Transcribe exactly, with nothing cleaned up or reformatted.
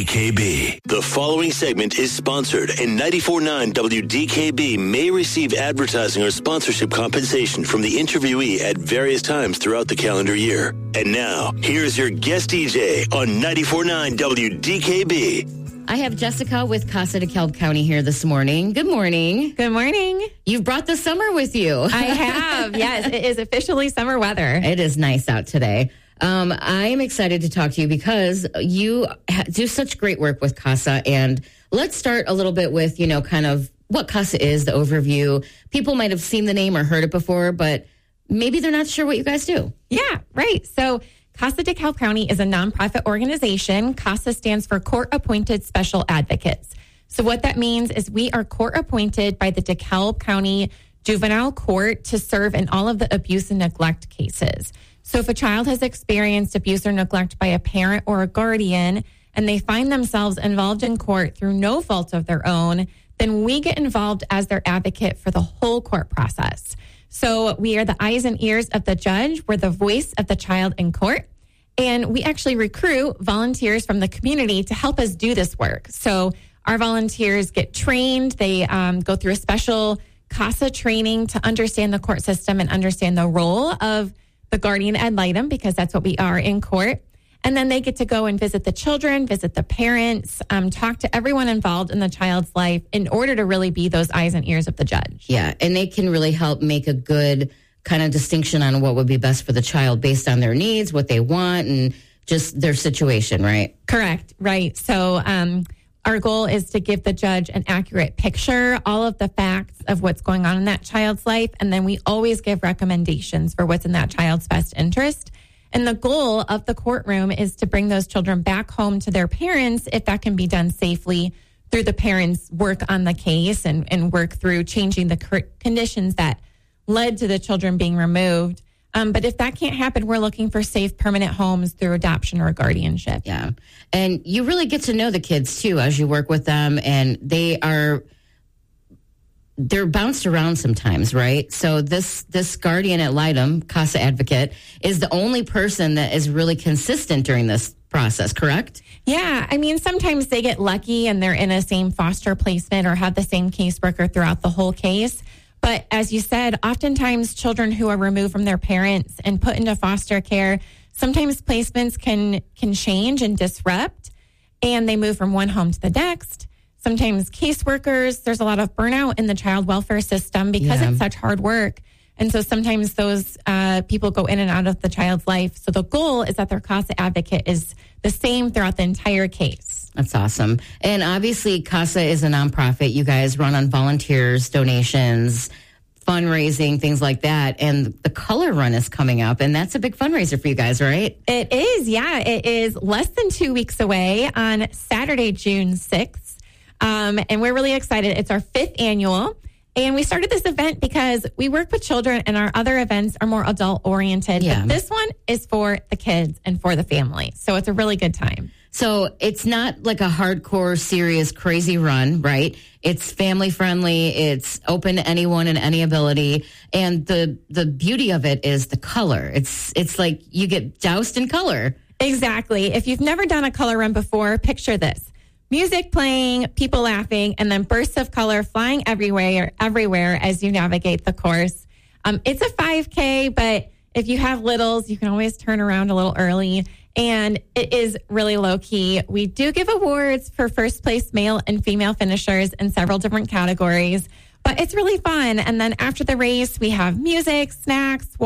D K B. The following segment is sponsored, and ninety-four point nine W D K B may receive advertising or sponsorship compensation from the interviewee at various times throughout the calendar year. And now, here's your guest D J on ninety-four point nine W D K B. I have Jessica with Casa DeKalb County here this morning. Good morning. Good morning. You've brought the summer with you. I have. Yes, it is officially summer weather. It is nice out today. Um, I am excited to talk to you because you ha- do such great work with Casa. And let's start a little bit with, you know, kind of what Casa is, the overview. People might have seen the name or heard it before, but maybe they're not sure what you guys do. Yeah, right. So Casa DeKalb County is a nonprofit organization. Casa stands for Court-Appointed Special Advocates. So what that means is we are court-appointed by the DeKalb County Juvenile Court to serve in all of the abuse and neglect cases. So if a child has experienced abuse or neglect by a parent or a guardian, and they find themselves involved in court through no fault of their own, then we get involved as their advocate for the whole court process. So we are the eyes and ears of the judge. We're the voice of the child in court. And we actually recruit volunteers from the community to help us do this work. So our volunteers get trained. They um, go through a special CASA training to understand the court system and understand the role of the guardian ad litem, because that's what we are in court. And then they get to go and visit the children, visit the parents, um, talk to everyone involved in the child's life in order to really be those eyes and ears of the judge. Yeah, and they can really help make a good kind of distinction on what would be best for the child based on their needs, what they want, and just their situation, right? Correct, right. So um, our goal is to give the judge an accurate picture, all of the facts of what's going on in that child's life, and then we always give recommendations for what's in that child's best interest. And the goal of the courtroom is to bring those children back home to their parents if that can be done safely through the parents' work on the case and, and work through changing the conditions that led to the children being removed. Um, but if that can't happen, we're looking for safe, permanent homes through adoption or guardianship. Yeah. And you really get to know the kids, too, as you work with them. And they are... they're bounced around sometimes, right? So this this guardian ad litem, CASA advocate, is the only person that is really consistent during this process, correct? Yeah. I mean, sometimes they get lucky and they're in a same foster placement or have the same caseworker throughout the whole case. But as you said, oftentimes children who are removed from their parents and put into foster care, sometimes placements can can change and disrupt, and they move from one home to the next. Sometimes caseworkers, there's a lot of burnout in the child welfare system because yeah. it's such hard work. And so sometimes those uh, people go in and out of the child's life. So the goal is that their CASA advocate is the same throughout the entire case. That's awesome. And obviously CASA is a nonprofit. You guys run on volunteers, donations, fundraising, things like that. And the Color Run is coming up, and that's a big fundraiser for you guys, right? It is, yeah. It is less than two weeks away on Saturday, June sixth. Um, and we're really excited. It's our fifth annual. And we started this event because we work with children and our other events are more adult oriented. Yeah. But this one is for the kids and for the family. So it's a really good time. So it's not like a hardcore, serious, crazy run, right? It's family friendly. It's open to anyone and any ability. And the the beauty of it is the color. It's it's like you get doused in color. Exactly. If you've never done a color run before, picture this. Music playing, people laughing, and then bursts of color flying everywhere, everywhere as you navigate the course. Um, it's a five K, but if you have littles, you can always turn around a little early. And it is really low key. We do give awards for first place male and female finishers in several different categories, but it's really fun. And then after the race, we have music, snacks,